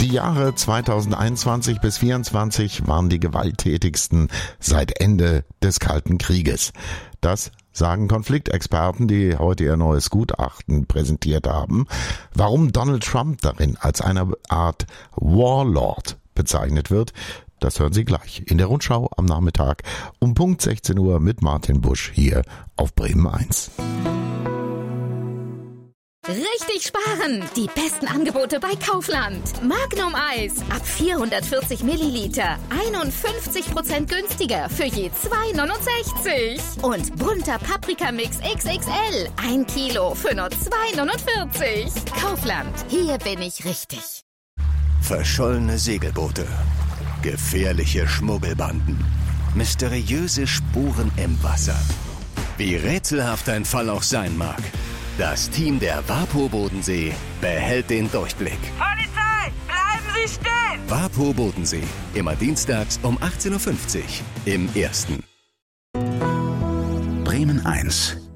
Die Jahre 2021 bis 2024 waren die gewalttätigsten seit Ende des Kalten Krieges. Das sagen Konfliktexperten, die heute ihr neues Gutachten präsentiert haben. Warum Donald Trump darin als eine Art Warlord bezeichnet wird, das hören Sie gleich in der Rundschau am Nachmittag um Punkt 16 Uhr mit Martin Busch hier auf Bremen 1. Richtig sparen! Die besten Angebote bei Kaufland. Magnum Eis ab 440 Milliliter. 51% günstiger für je 2,69. Und bunter Paprikamix XXL. 1 Kilo für nur 2,49. Kaufland. Hier bin ich richtig. Verschollene Segelboote. Gefährliche Schmuggelbanden. Mysteriöse Spuren im Wasser. Wie rätselhaft ein Fall auch sein mag. Das Team der WaPo Bodensee behält den Durchblick. Polizei, bleiben Sie stehen! WaPo Bodensee, immer dienstags um 18.50 Uhr im Ersten. Bremen 1